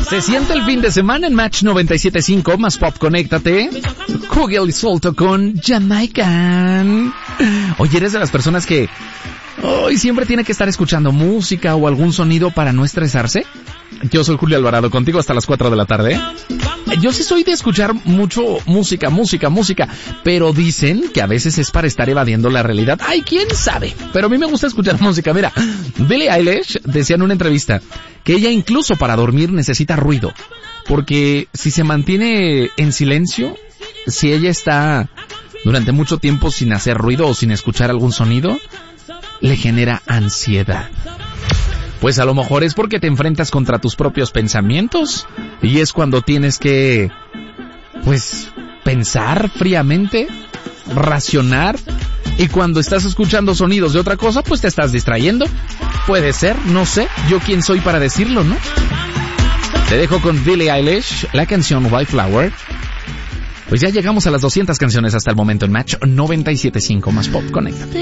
Se siente el fin de semana en Match 97.5, más pop, conéctate. Kugel y Solto con Jamaican. Oye, ¿eres de las personas que hoy siempre tiene que estar escuchando música o algún sonido para no estresarse? Yo soy Julio Alvarado, contigo hasta las 4 de la tarde. Yo sí soy de escuchar mucho música, pero dicen que a veces es para estar evadiendo la realidad. Ay, quién sabe, pero a mí me gusta escuchar música. Mira, Billie Eilish decía en una entrevista que ella incluso para dormir necesita ruido, porque si se mantiene en silencio, si ella está durante mucho tiempo sin hacer ruido o sin escuchar algún sonido, le genera ansiedad. Pues a lo mejor es porque te enfrentas contra tus propios pensamientos y es cuando tienes que, pues, pensar fríamente, racionar, y cuando estás escuchando sonidos de otra cosa, pues te estás distrayendo. Puede ser, no sé, yo quién soy para decirlo, ¿no? Te dejo con Billie Eilish, la canción White Flower. Pues ya llegamos a las 200 canciones hasta el momento en Match 97.5 más pop, conéctate.